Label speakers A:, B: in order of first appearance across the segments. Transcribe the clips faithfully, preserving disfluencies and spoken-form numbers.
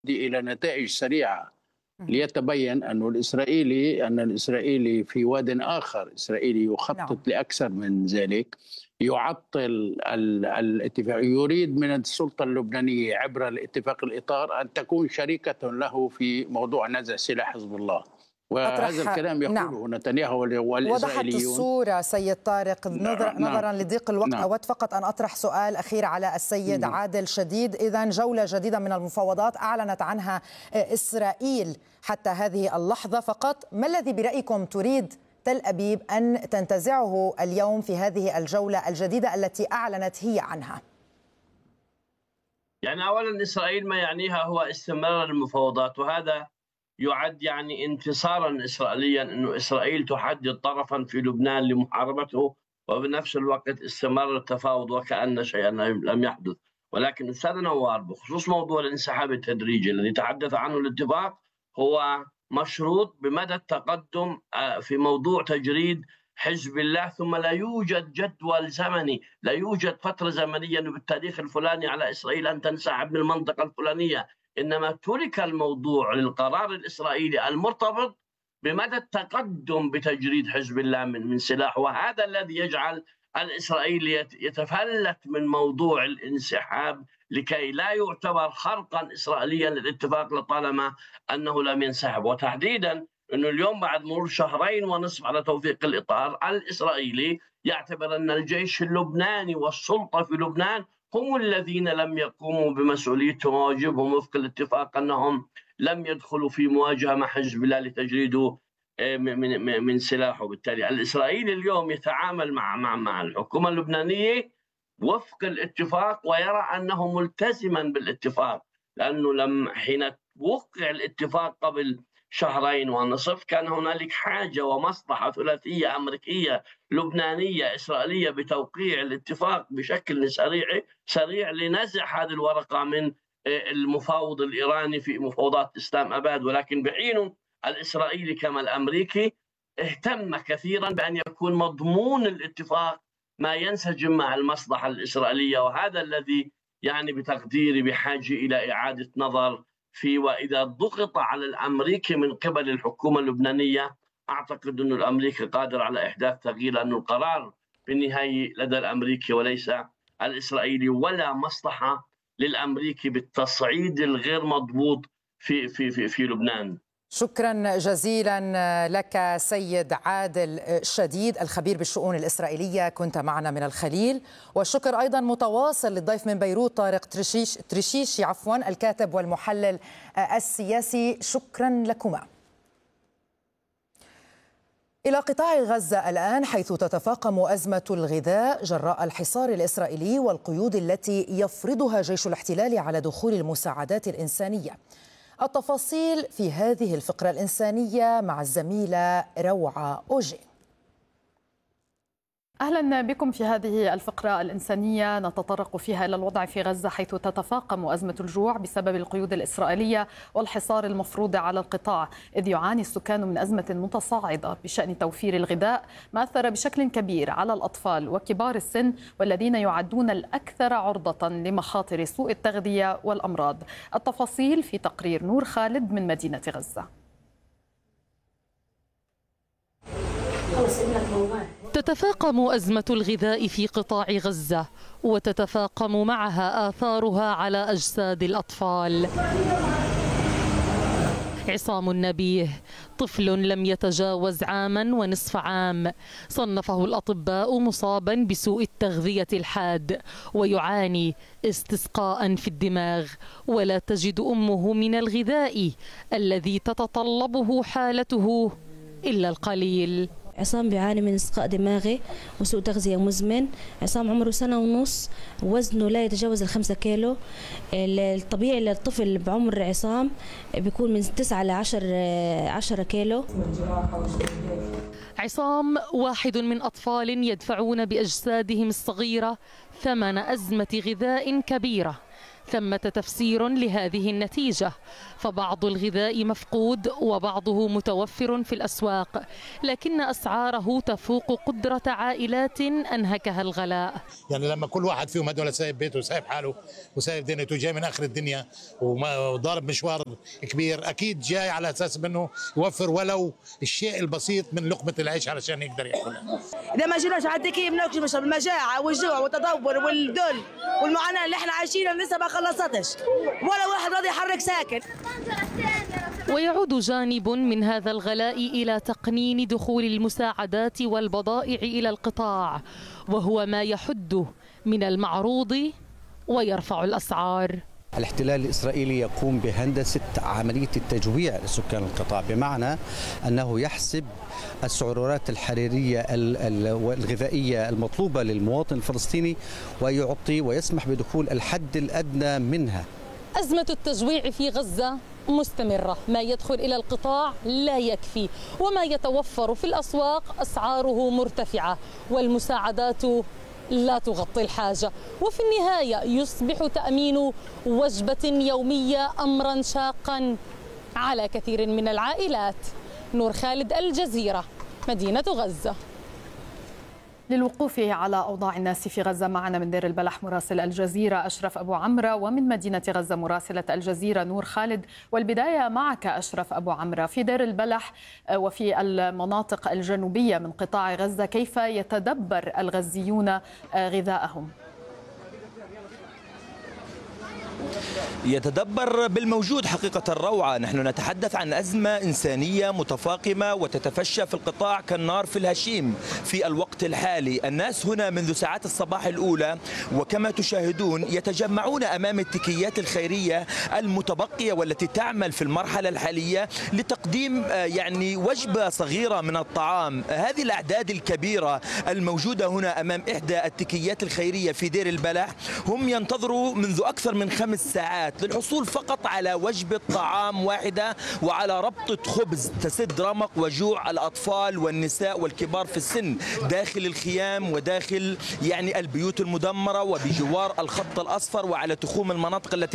A: إلى نتائج سريعة ليتبين أن الإسرائيلي أن الإسرائيلي في واد آخر إسرائيلي يخطط
B: نعم.
A: لأكثر من ذلك، يعطل الاتفاق، يريد من السلطة اللبنانية عبر الاتفاق الإطار أن تكون شريكة له في موضوع نزع سلاح حزب الله. وهذا الكلام يقوله نعم. نتنياهو والإسرائيليون.
B: وضحت الصورة سيد طارق نظر نعم. نظرا لضيق الوقت نعم. أود فقط أن أطرح سؤال أخير على السيد نعم. عادل شديد. إذن جولة جديدة من المفاوضات أعلنت عنها إسرائيل حتى هذه اللحظة، فقط ما الذي برأيكم تريد تل أبيب أن تنتزعه اليوم في هذه الجولة الجديدة التي أعلنت هي عنها؟
C: يعني أولا إسرائيل ما يعنيها هو استمرار المفاوضات، وهذا يعد يعني انتصارا إسرائيليا أنه إسرائيل تحدد طرفا في لبنان لمحاربته، وبنفس الوقت استمر التفاوض وكأن شيئا لم يحدث. ولكن أستاذ نوار، بخصوص موضوع الانسحاب التدريجي الذي تحدث عنه الاتفاق، هو مشروط بمدى التقدم في موضوع تجريد حزب الله، ثم لا يوجد جدول زمني، لا يوجد فترة زمنية أنه بالتاريخ الفلاني على إسرائيل أن تنسحب من المنطقة الفلانية، إنما ترك الموضوع للقرار الإسرائيلي المرتبط بمدى التقدم بتجريد حزب الله من من سلاح. وهذا الذي يجعل الإسرائيلي يتفلت من موضوع الانسحاب لكي لا يعتبر خرقا إسرائيليا للاتفاق لطالما أنه لم ينسحب. وتحديدا أنه اليوم بعد مرور شهرين ونصف على توثيق الإطار، الإسرائيلي يعتبر أن الجيش اللبناني والسلطة في لبنان هم الذين لم يقوموا بمسؤوليتهم وواجبهم وفق الاتفاق، أنهم لم يدخلوا في مواجهة مع حزب الله لتجريده من من سلاحه. بالتالي الإسرائيلي اليوم يتعامل مع مع مع الحكومة اللبنانية وفق الاتفاق ويرى أنه ملتزما بالاتفاق، لأنه لم حين وقع الاتفاق قبل شهرين ونصف كان هنالك حاجة ومصلحة ثلاثية أمريكية لبنانية إسرائيلية بتوقيع الاتفاق بشكل سريع سريع لنزع هذه الورقة من المفاوض الإيراني في مفاوضات إسلام أباد. ولكن بحين الإسرائيلي كما الأمريكي اهتم كثيرا بأن يكون مضمون الاتفاق ما ينسجم مع المصلحة الإسرائيلية، وهذا الذي يعني بتقديري بحاجة إلى إعادة نظر في. وإذا ضغط على الأمريكي من قبل الحكومة اللبنانية، أعتقد أن الأمريكي قادر على إحداث تغيير، لأن القرار في النهاية لدى الأمريكي وليس الإسرائيلي، ولا مصلحة للأمريكي بالتصعيد الغير مضبوط في في في في لبنان.
B: شكرا جزيلا لك سيد عادل شديد الخبير بالشؤون الإسرائيلية، كنت معنا من الخليل. والشكر أيضا متواصل للضيف من بيروت طارق ترشيش ترشيشي عفوا الكاتب والمحلل السياسي، شكرا لكما. إلى قطاع غزة الآن، حيث تتفاقم أزمة الغذاء جراء الحصار الإسرائيلي والقيود التي يفرضها جيش الاحتلال على دخول المساعدات الإنسانية. التفاصيل في هذه الفقرة الإنسانية مع الزميلة روعة أوجي.
D: أهلا بكم في هذه الفقرة الإنسانية نتطرق فيها إلى الوضع في غزة، حيث تتفاقم أزمة الجوع بسبب القيود الإسرائيلية والحصار المفروض على القطاع، إذ يعاني السكان من أزمة متصاعدة بشأن توفير الغذاء، ما أثر بشكل كبير على الأطفال وكبار السن والذين يعدون الأكثر عرضة لمخاطر سوء التغذية والأمراض. التفاصيل في تقرير نور خالد من مدينة غزة.
E: تتفاقم أزمة الغذاء في قطاع غزة، وتتفاقم معها آثارها على أجساد الأطفال. عصام النبيه طفل لم يتجاوز عاما ونصف عام، صنفه الأطباء مصابا بسوء التغذية الحاد ويعاني استسقاء في الدماغ، ولا تجد أمه من الغذاء الذي تتطلبه حالته إلا القليل.
F: عصام بيعاني من استسقاء دماغي وسوء تغذية مزمن. عصام عمره سنة ونص، وزنه لا يتجاوز الخمسة كيلو. الطبيعي للطفل بعمر عصام بيكون من تسعة لعشر عشرة كيلو.
E: عصام واحد من أطفال يدفعون بأجسادهم الصغيرة ثمن أزمة غذاء كبيرة، ثمة تفسير لهذه النتيجة، فبعض الغذاء مفقود وبعضه متوفر في الأسواق، لكن أسعاره تفوق قدرة عائلات أنهكها الغلاء.
G: يعني لما كل واحد فيهم هدول سايب بيته وسايب حاله وسايب دنيته وجاي من آخر الدنيا وضارب مشوار كبير، أكيد جاي على أساس منه يوفر ولو الشيء البسيط من لقمة العيش علشان يقدر ياكلها.
H: إذا ما جيناش على التكييف ناكل بسبب المجاعة والجوع والتدور والذل والمعاناة اللي احنا عايشينها لسه ما خلصتش، ولا واحد راضي يحرك ساكن.
E: ويعود جانب من هذا الغلاء إلى تقنين دخول المساعدات والبضائع إلى القطاع، وهو ما يحد من المعروض ويرفع الأسعار.
I: الاحتلال الإسرائيلي يقوم بهندسة عملية التجويع لسكان القطاع، بمعنى أنه يحسب السعرات الحرارية والغذائية المطلوبة للمواطن الفلسطيني ويعطي ويسمح بدخول الحد الأدنى منها.
E: أزمة التجويع في غزة مستمرة، ما يدخل إلى القطاع لا يكفي، وما يتوفر في الأسواق أسعاره مرتفعة، والمساعدات لا تغطي الحاجة، وفي النهاية يصبح تأمين وجبة يومية أمرا شاقا على كثير من العائلات. نور خالد، الجزيرة، مدينة غزة.
D: للوقوف على أوضاع الناس في غزة معنا من دير البلح مراسل الجزيرة أشرف أبو عمرة، ومن مدينة غزة مراسلة الجزيرة نور خالد. والبداية معك أشرف أبو عمرة، في دير البلح وفي المناطق الجنوبية من قطاع غزة كيف يتدبر الغزيون غذاءهم؟
J: يتدبر بالموجود حقيقة الروعة. نحن نتحدث عن أزمة إنسانية متفاقمة وتتفشى في القطاع كالنار في الهشيم في الوقت الحالي. الناس هنا منذ ساعات الصباح الأولى وكما تشاهدون يتجمعون أمام التكيات الخيرية المتبقية والتي تعمل في المرحلة الحالية لتقديم يعني وجبة صغيرة من الطعام. هذه الأعداد الكبيرة الموجودة هنا أمام إحدى التكيات الخيرية في دير البلح هم ينتظروا منذ أكثر من خمس ساعات للحصول فقط على وجبة طعام واحدة وعلى ربطة خبز تسد رمق وجوع الأطفال والنساء والكبار في السن داخل الخيام وداخل يعني البيوت المدمرة وبجوار الخط الأصفر وعلى تخوم المناطق التي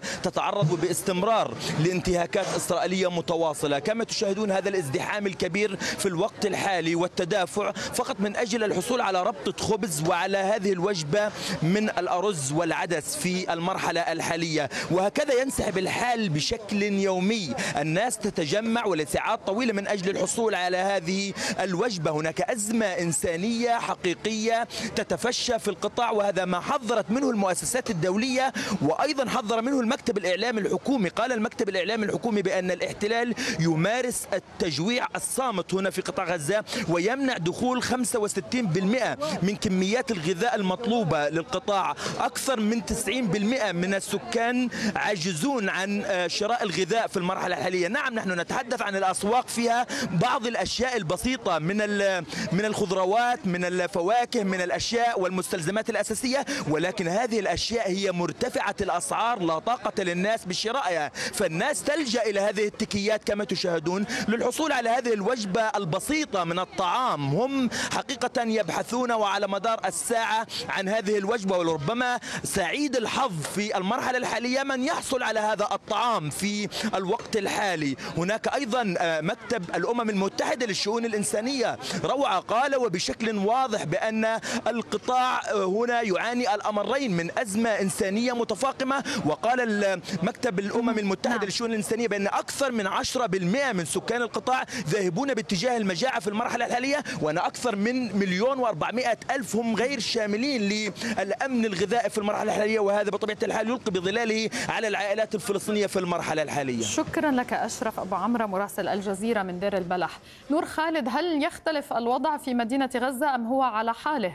J: تتعرض باستمرار لانتهاكات إسرائيلية متواصلة. كما تشاهدون هذا الازدحام الكبير في الوقت الحالي والتدافع فقط من أجل الحصول على ربطة خبز وعلى هذه الوجبة من الأرز والعدس في المرحلة الحالية. وهكذا ينسحب الحال بشكل يومي، الناس تتجمع ولساعات طويلة من أجل الحصول على هذه الوجبة. هناك أزمة إنسانية حقيقية تتفشى في القطاع، وهذا ما حذرت منه المؤسسات الدولية وأيضا حذر منه المكتب الإعلامي الحكومي. قال المكتب الإعلامي الحكومي بأن الاحتلال يمارس التجويع الصامت هنا في قطاع غزة ويمنع دخول خمسة وستين بالمئة من كميات الغذاء المطلوبة للقطاع. أكثر من تسعين بالمئة من السكان عاجزون عن شراء الغذاء في المرحلة الحالية. نعم نحن نتحدث عن الأسواق فيها بعض الأشياء البسيطة من من الخضروات من الفواكه من الأشياء والمستلزمات الأساسية، ولكن هذه الأشياء هي مرتفعة الأسعار لا طاقة للناس بشرائها، فالناس تلجأ إلى هذه التكيات كما تشاهدون للحصول على هذه الوجبة البسيطة من الطعام. هم حقيقة يبحثون وعلى مدار الساعة عن هذه الوجبة، ولربما سعيد الحظ في المرحلة الحالية من يحصل على هذا الطعام في الوقت الحالي. هناك أيضا مكتب الأمم المتحدة للشؤون الإنسانية روعة قال وبشكل واضح بأن القطاع هنا يعاني الأمرين من أزمة إنسانية متفاقمة. وقال مكتب الأمم المتحدة للشؤون الإنسانية بأن أكثر من عشرة بالمئة من سكان القطاع ذاهبون باتجاه المجاعة في المرحلة الحالية، وأن أكثر من مليون وأربعمائة ألف هم غير شاملين للأمن الغذائي في المرحلة الحالية، وهذا بطبيعة الحال يلقي بظلاله على العائلات الفلسطينية في المرحلة الحالية.
D: شكرا لك أشرف أبو عمرة مراسل الجزيرة من دير البلح. نور خالد، هل يختلف الوضع في مدينة غزة أم هو على حاله؟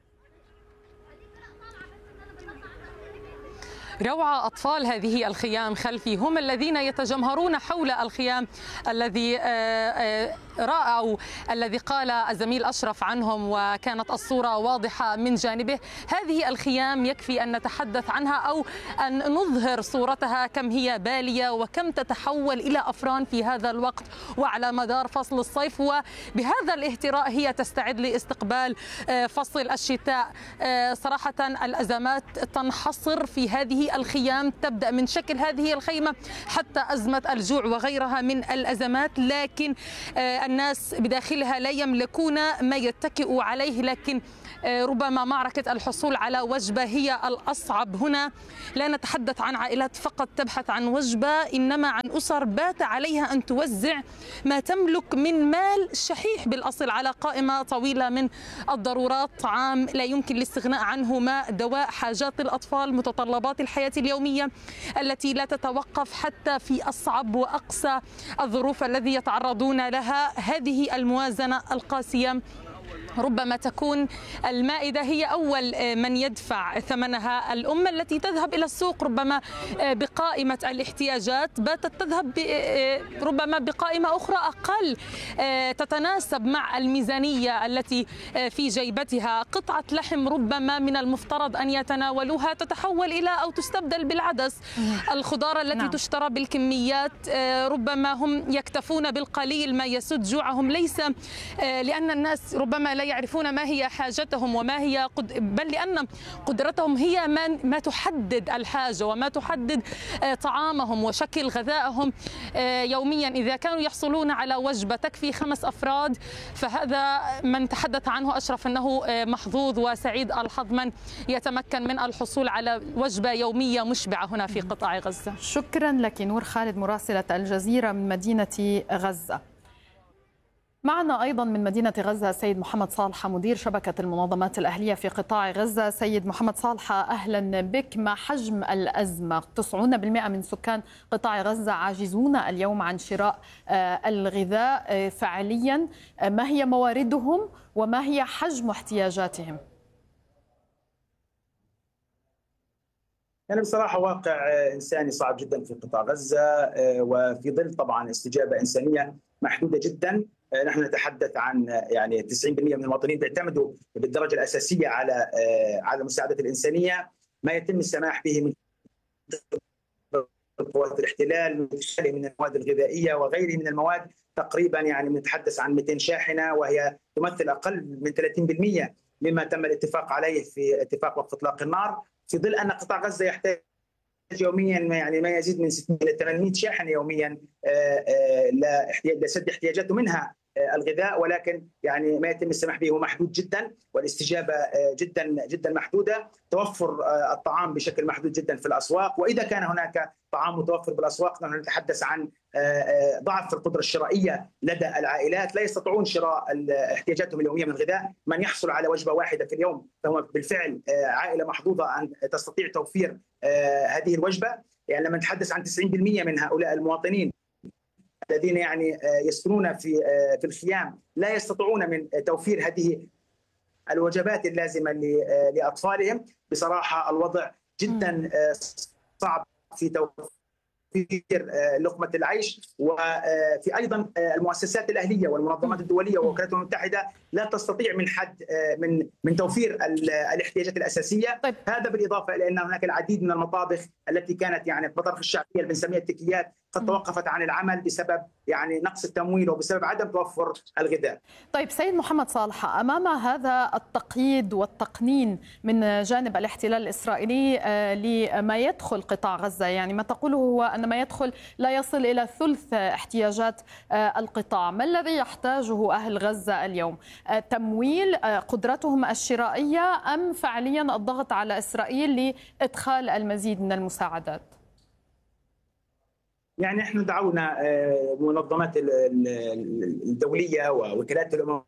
E: روعة أطفال هذه الخيام خلفي هم الذين يتجمهرون حول الخيام الذي رأوا الذي قال الزميل أشرف عنهم وكانت الصورة واضحة من جانبه. هذه الخيام يكفي أن نتحدث عنها أو أن نظهر صورتها كم هي بالية وكم تتحول إلى أفران في هذا الوقت وعلى مدار فصل الصيف، وبهذا الاهتراء هي تستعد لاستقبال فصل الشتاء. صراحة الأزمات تنحصر في هذه الخيام، تبدأ من شكل هذه الخيمة حتى أزمة الجوع وغيرها من الأزمات، لكن الناس بداخلها لا يملكون ما يتكئوا عليه. لكن ربما معركة الحصول على وجبة هي الأصعب هنا. لا نتحدث عن عائلات فقط تبحث عن وجبة، إنما عن أسر بات عليها أن توزع ما تملك من مال شحيح بالأصل على قائمة طويلة من الضرورات، طعام لا يمكن الاستغناء عنه، ماء، دواء، حاجات الأطفال، متطلبات الحياة اليومية التي لا تتوقف حتى في أصعب وأقسى الظروف الذي يتعرضون لها. هذه الموازنة القاسية ربما تكون المائدة هي أول من يدفع ثمنها. الأمة التي تذهب إلى السوق ربما بقائمة الاحتياجات باتت تذهب ربما بقائمة أخرى أقل تتناسب مع الميزانية التي في جيبتها. قطعة لحم ربما من المفترض أن يتناولوها تتحول إلى أو تستبدل بالعدس. الخضار التي نعم. تشترى بالكميات ربما هم يكتفون بالقليل ما يسد جوعهم، ليس لأن الناس ربما لا يعرفون ما هي حاجتهم وما هي قد... بل لأن قدرتهم هي ما... ما تحدد الحاجة وما تحدد طعامهم وشكل غذائهم يوميا. إذا كانوا يحصلون على وجبة تكفي خمس أفراد فهذا من تحدث عنه أشرف أنه محظوظ وسعيد الحظ من يتمكن من الحصول على وجبة يومية مشبعة هنا في قطاع غزة.
D: شكرا لك نور خالد مراسلة الجزيرة من مدينة غزة. معنا أيضا من مدينة غزة سيد محمد صالحة مدير شبكة المنظمات الأهلية في قطاع غزة. سيد محمد صالحة أهلا بك. ما حجم الأزمة؟ تسعين بالمئة من سكان قطاع غزة عاجزون اليوم عن شراء الغذاء فعليا. ما هي مواردهم وما هي حجم احتياجاتهم؟
K: يعني بصراحة واقع إنساني صعب جدا في قطاع غزة، وفي ظل طبعا استجابة إنسانية محدودة جدا. نحن نتحدث عن يعني تسعين بالمئة من المواطنين بيعتمدوا بالدرجة الأساسية على على المساعدات الإنسانية. ما يتم السماح به من قوات الاحتلال من المواد الغذائية وغيره من المواد تقريبا يعني نتحدث عن مئتين شاحنة، وهي تمثل أقل من ثلاثين بالمئة مما تم الاتفاق عليه في اتفاق وقف إطلاق النار، في ظل أن قطاع غزة يحتاج يوميا يعني ما يزيد من ستمئة إلى ثمانمئة شاحنة يوميا لسد احتياجاته منها الغذاء، ولكن يعني ما يتم السماح به هو محدود جدا والاستجابه جدا جدا محدوده. توفر الطعام بشكل محدود جدا في الاسواق، واذا كان هناك طعام متوفر بالاسواق نحن نتحدث عن ضعف في القدره الشرائيه لدى العائلات، لا يستطيعون شراء احتياجاتهم اليوميه من الغذاء. من يحصل على وجبه واحده في اليوم فهو بالفعل عائله محظوظه ان تستطيع توفير هذه الوجبه. يعني لما نتحدث عن تسعين بالمئة من هؤلاء المواطنين الذين يعني يسكنون في في الخيام لا يستطيعون من توفير هذه الوجبات اللازمه لاطفالهم، بصراحه الوضع جدا صعب في توفير لقمه العيش. وفي ايضا المؤسسات الاهليه والمنظمات الدوليه والوكالات المتحده لا تستطيع من حد من من توفير الاحتياجات الاساسيه. طيب. هذا بالاضافه الى ان هناك العديد من المطابخ التي كانت يعني المطابخ الشعبيه اللي بنسميها التكيات قد توقفت عن العمل بسبب يعني نقص التمويل وبسبب عدم توفر الغذاء.
D: طيب سيد محمد صالحة، امام هذا التقييد والتقنين من جانب الاحتلال الاسرائيلي لما يدخل قطاع غزة، يعني ما تقوله هو ان ما يدخل لا يصل الى ثلث احتياجات القطاع، ما الذي يحتاجه اهل غزة اليوم؟ تمويل، قدرتهم الشرائية، ام فعليا الضغط على اسرائيل لادخال المزيد من المساعدات؟
K: يعني احنا دعونا منظمات الدوليه ووكالات الامم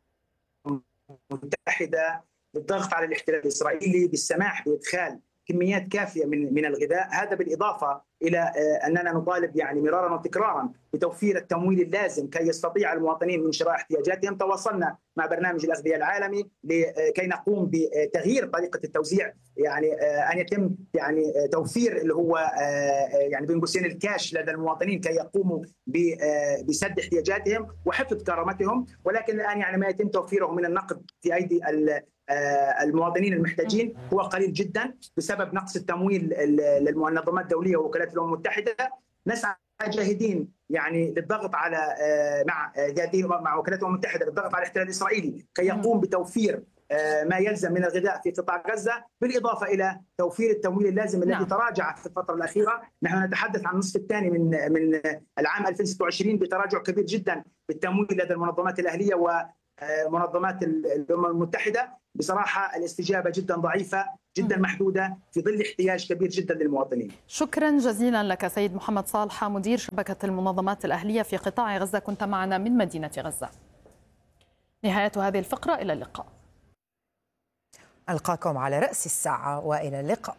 K: المتحده بالضغط على الاحتلال الاسرائيلي بالسماح بادخال كميات كافيه من من الغذاء. هذا بالاضافه الى اننا نطالب يعني مرارا وتكرارا بتوفير التمويل اللازم كي يستطيع المواطنين من شراء احتياجاتهم. تواصلنا مع برنامج الاغذيه العالمي لكي نقوم بتغيير طريقه التوزيع، يعني ان يتم يعني توفير اللي هو يعني بين قوسين الكاش لدى المواطنين كي يقوموا بسد احتياجاتهم وحفظ كرامتهم، ولكن الان يعني ما يتم توفيره من النقد في ايدي المواطنين المحتاجين هو قليل جدا بسبب نقص التمويل للمنظمات الدوليه ووكالات الامم المتحده. نسعى جاهدين يعني للضغط على مع مع وكالات الامم المتحده للضغط على الاحتلال الاسرائيلي كي يقوم بتوفير ما يلزم من الغذاء في قطاع غزه، بالاضافه الى توفير التمويل اللازم الذي نعم. تراجع في الفتره الاخيره. نحن نتحدث عن النصف الثاني من من العام ألفين وستة وعشرين بتراجع كبير جدا بالتمويل لدى المنظمات الاهليه ومنظمات الامم المتحده. بصراحه الاستجابه جدا ضعيفه، جدا محدوده في ظل احتياج كبير جدا للمواطنين.
D: شكرا جزيلا لك سيد محمد صالحة، مدير شبكه المنظمات الاهليه في قطاع غزه، كنت معنا من مدينه غزه. نهايه هذه الفقره، الى اللقاء.
B: ألقاكم على رأس الساعة وإلى اللقاء.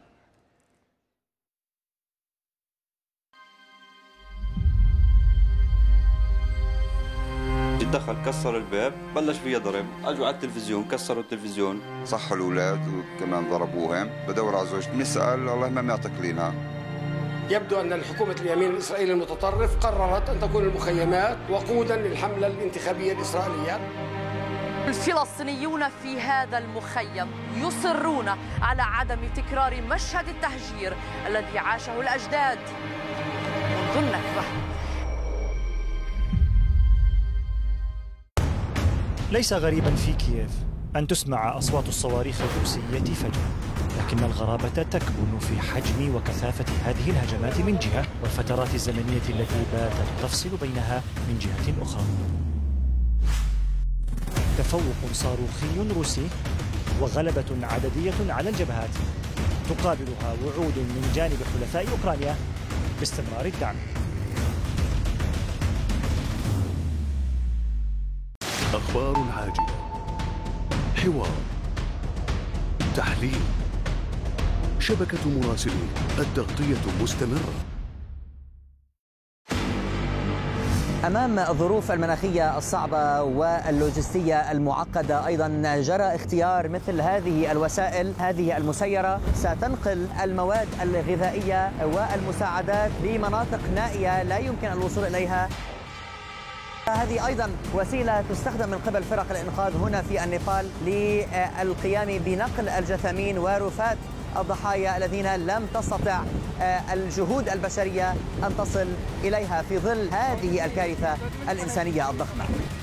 L: دخل كسر الباب، بلش فيها ضرب، اجوا على التلفزيون كسروا التلفزيون،
M: صحوا الاولاد وكمان ضربوهم. بدور على زوجتي بنسال والله ما معتقلينها.
N: يبدو ان الحكومه اليمين الاسرائيلي المتطرف قررت ان تكون المخيمات وقودا للحمله الانتخابيه الاسرائيليه.
O: الفلسطينيون في هذا المخيم يصرون على عدم تكرار مشهد التهجير الذي عاشه الأجداد منذ النكبة.
P: ليس غريبا في كييف أن تسمع أصوات الصواريخ الروسية فجأة، لكن الغرابة تكمن في حجم وكثافة هذه الهجمات من جهة، والفترات الزمنية التي باتت تفصل بينها من جهة أخرى. تفوق صاروخي روسي وغلبة عددية على الجبهات تقابلها وعود من جانب حلفاء أوكرانيا باستمرار الدعم.
Q: أخبار عاجلة، حوار، تحليل، شبكة مراسلين، التغطية مستمرة.
R: أمام الظروف المناخية الصعبة واللوجستية المعقدة أيضا جرى اختيار مثل هذه الوسائل، هذه المسيرة ستنقل المواد الغذائية والمساعدات لمناطق نائية لا يمكن الوصول إليها. هذه أيضا وسيلة تستخدم من قبل فرق الإنقاذ هنا في النيبال للقيام بنقل الجثامين ورفات الضحايا الذين لم تستطع الجهود البشرية أن تصل إليها في ظل هذه الكارثة الإنسانية الضخمة.